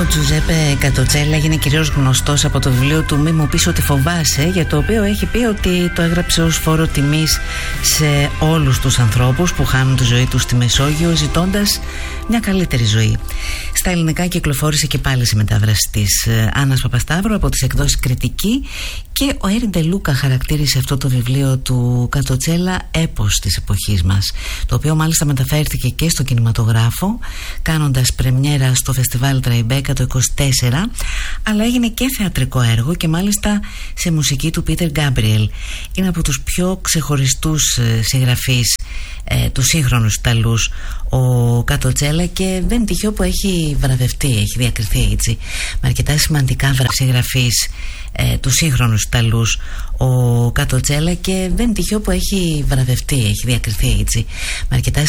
Τζουζέπε Κατοτσέλα έγινε κυρίως γνωστός από το βιβλίο του «Μη μου πεις ότι φοβάσαι», για το οποίο έχει πει ότι το έγραψε ως φόρο τιμής σε όλους τους ανθρώπους που χάνουν τη ζωή τους στη Μεσόγειο ζητώντας μια καλύτερη ζωή. Στα ελληνικά κυκλοφόρησε και πάλι σε μετάφραση της Άννας Παπασταύρου από τις εκδόσεις Κριτική, και ο Έρη Ντελούκα χαρακτήρισε αυτό το βιβλίο του Κατοτσέλα έπος της εποχής μας, το οποίο μάλιστα μεταφέρθηκε και στο κινηματογράφο, κάνοντας πρεμιέρα στο φεστιβάλ Τραϊμπέκα το 24, αλλά έγινε και θεατρικό έργο και μάλιστα σε μουσική του Πίτερ Γκάμπριελ. Είναι από τους πιο ξεχωριστούς συγγραφείς του σύγχρονους Ιταλούς ο Κατοτσέλα, και δεν είναι τυχαίο που έχει βραβευτεί, έχει διακριθεί έτσι με αρκετά σημαντικά συγγραφείς του σύγχρονους Ιταλούς ο Κατοτσέλα, και δεν είναι τυχαίο που έχει βραβευτεί, έχει διακριθεί έτσι με αρκετά